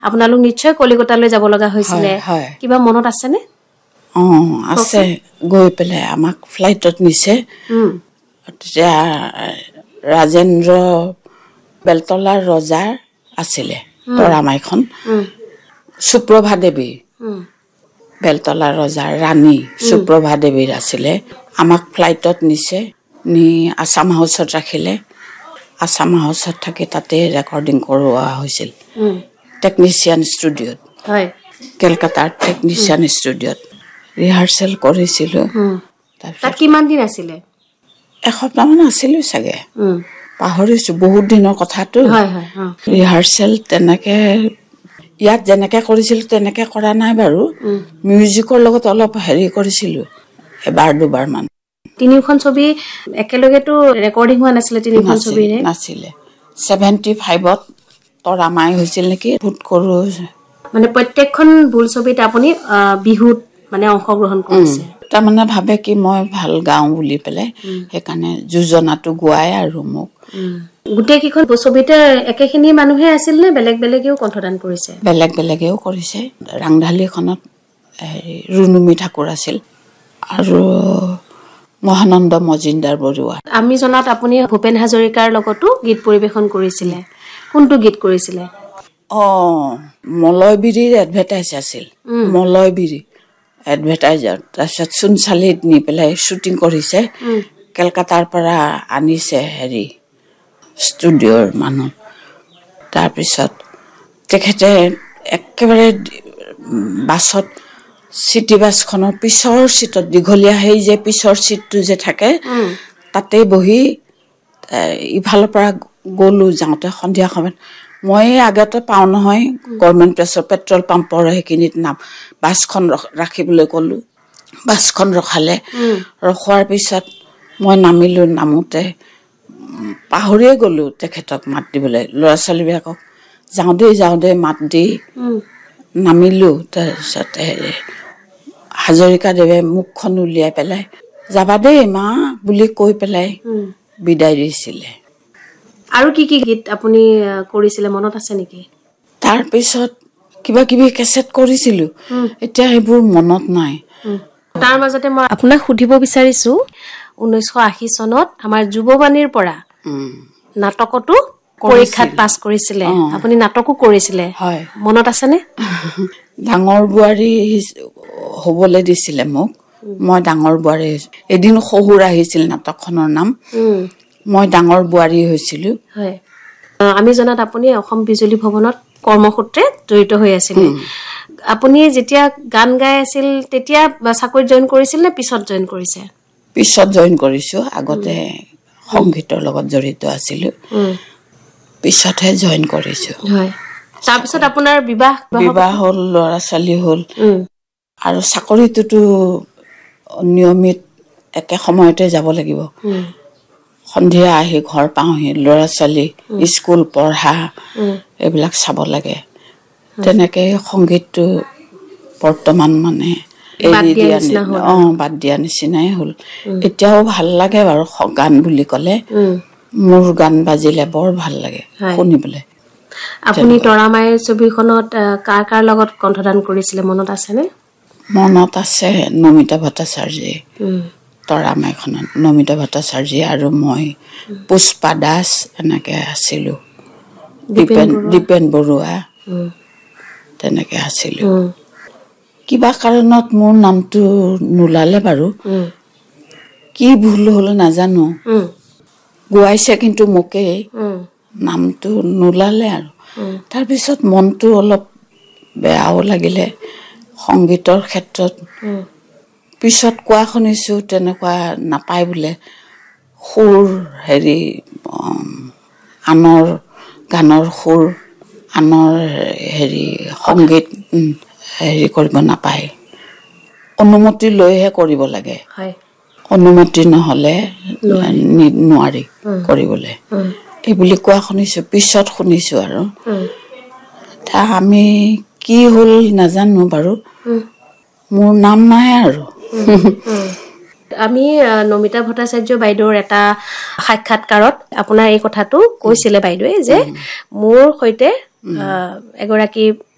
আপোনালোক নিশ্চয় কলিকতালৈ যাব লগা হৈছিলে কিবা মনত আছে নে আছে গৈ পেলাই আমাক ফ্লাইটত নিছে তেতিয়া ৰাজেন্দ্ৰ বেলতলাৰ ৰজাৰ আছিলে তৰামাইখন সুপ্ৰভা দেৱী বেলতলাৰ ৰজাৰ ৰাণী সুপ্ৰভা দেৱীৰ আছিলে আমাক ফ্লাইটত নিছে নি আছাম হাউচত ৰাখিলে আছাম হাউচত থাকি তাতে ৰেকৰ্ডিং কৰোৱা হৈছিল টেকনিচিয়ান ষ্টুডিঅ'ত কলকাতাৰ টেকনিচিয়ান ষ্টুডিঅ'ত ৰিহাৰ্চেল কৰিছিলোঁ তাত কিমান দিন আছিলে এসপ্তাহমান আছিলোঁ চাগে পাহৰিছোঁ বহুত দিনৰ কথাটো ৰিহাৰ্চেল তেনেকে ইয়াত যেনেকে কৰিছিলোঁ তেনেকে কৰা নাই বাৰু মিউজিকৰ লগত অলপ হেৰি কৰিছিলোঁ এবাৰ দুবাৰমান তিনিখন ছবি একেলগেতো ৰেকৰ্ডিং হোৱা নাছিলে তিনিখন ছবিৰে নাছিলে 75ত তৰামাই হৈছিল নেকি ভোট কৰো মানে প্ৰত্যেকখন বোলছবিত আপুনি বিহুত মানে অংশগ্ৰহণ কৰিছে তাৰমানে ভাবে কি মই ভাল গাওঁ বুলি পেলাই সেইকাৰণে যোজনাটো গোৱাই আৰু মোক গোটেই কেইখন ছবিতে একেখিনি মানুহে আছিল নে বেলেগ বেলেগেও কণ্ঠদান কৰিছে বেলেগ বেলেগেও কৰিছে ৰাংঢালীখনত ৰুনুমি ঠাকুৰ আছিল আৰু মহানন্দ মজিন্দৰ বৰুৱা আমি জনাত আপুনি ভূপেন হাজৰিকাৰ লগতো গীত পৰিবেশন কৰিছিলে কোনটো গীত কৰিছিলে মলয়বিৰিৰ এডভাৰটাইজ আছিল মলয়বিৰি এডভাৰটাইজাৰ তাৰপিছত চুনচালিত নি পেলাই শ্বুটিং কৰিছে কলকাতাৰ পৰা আনিছে হেৰি ষ্টুডিঅ'ৰ মানুহ তাৰপিছত তেখেতে একেবাৰে বাছত চিটি বাছখনৰ পিছৰ চিটত দীঘলীয়া সেই যে পিছৰ চিটটো যে থাকে তাতে বহি ইফালৰ পৰা গ'লো যাওঁতে সন্ধিয়া সময়ত মই আগতে পাওঁ নহয় গভৰ্ণমেণ্ট প্লেচৰ পেট্ৰল পাম্পৰ সেইখিনিত নাম বাছখন ৰাখিবলৈ ক'লো বাছখন ৰখালে ৰখোৱাৰ পিছত মই নামিলোঁ নামোতে পাহৰিয়ে গ'লো তেখেতক মাত দিবলৈ ল'ৰা ছোৱালীবিলাকক যাওঁ দে মাত দি নামিলোঁ তাৰপিছত হাজৰিকাদেৱে মুখখন উলিয়াই পেলাই যাবা দেই মা বুলি কৈ পেলাই বিদায় দিছিলে আৰু কি কি গীত আপুনি কৰিছিলে মনত আছে নেকি তাৰপিছত কিবা কিবি কেছেট কৰিছিলোঁ এতিয়া সেইবোৰ মনত নাই তাৰ মাজতে মই আপোনাক সুধিব বিচাৰিছোঁ 1980 চনত আমাৰ যুৱবাণীৰ পৰা নাটকতো পৰীক্ষাত পাছ কৰিছিলে আপুনি নাটকো কৰিছিলে মনত আছেনে ডাঙৰ বোৱাৰী হ'বলৈ দিছিলে মোক মই ডাঙৰ বোৱাৰী এদিন শহুৰ আহিছিল নাটকখনৰ নাম মই ডাঙৰ বোৱাৰী হৈছিলোঁ হয় আমি জনাত আপুনি অসম বিজুলী ভৱনত কৰ্মসূত্ৰে জড়িত হৈ আছিলে আপুনি যেতিয়া গান গাই আছিল তেতিয়া চাকৰিত জইন কৰিছিল নে পিছত জইন কৰিছে পিছত জইন কৰিছোঁ আগতে সংগীতৰ লগত জড়িত আছিলোঁ পিছতহে জইন কৰিছোঁ হয় তাৰপিছত আপোনাৰ বিবাহ হ'ল ল'ৰা ছোৱালী হ'ল আৰু চাকৰিটোতো নিয়মিত একে সময়তে যাব লাগিব সন্ধিয়া আহি ঘৰ পাওঁহি ল'ৰা ছোৱালী স্কুল পঢ়া এইবিলাক চাব লাগে তেনেকৈ সংগীতটো বৰ্তমান মানে বাদ দিয়া নিচিনাই হ'ল এতিয়াও ভাল লাগে বাৰু গান বুলি ক'লে মোৰ গান বাজিলে বৰ ভাল লাগে শুনিবলৈ আপুনি তৰামাইৰ ছবিখনত কাৰ লগত কণ্ঠদান কৰিছিলে মনত আছেনে মনত আছে নমিতা ভট্টাচাৰ্যই তৰামাইখনত নমিতা ভট্টাচাৰ্যই আৰু মই পুষ্পা দাস এনেকৈ আছিলোঁ দীপেন বৰুৱা তেনেকৈ আছিলোঁ কিবা কাৰণত মোৰ নামটো নোলালে বাৰু কি ভুল হ'ল নাজানো গোৱাইছে কিন্তু মোকেই নামটো নোলালে আৰু তাৰপিছত মনটো অলপ বেয়াও লাগিলে সংগীতৰ ক্ষেত্ৰত পিছত কোৱা শুনিছোঁ তেনেকুৱা নাপায় বোলে সুৰ হেৰি আনৰ গানৰ সুৰ আনৰ হেৰি সংগীত হেৰি কৰিব নাপায় অনুমতি লৈহে কৰিব লাগে অনুমতি নহ'লে নোৱাৰি কৰিবলৈ এইবুলি কোৱা শুনিছোঁ পিছত শুনিছোঁ আৰু আমি কি হ'ল নাজানো বাৰু মোৰ নাম নাই আৰু আমি নমিতা ভট্টাচাৰ্য বাইদেউৰ এটা সাক্ষাৎকাৰত আপোনাৰ এই কথাটো কৈছিলে বাইদেৱে যে মোৰ সৈতে এগৰাকী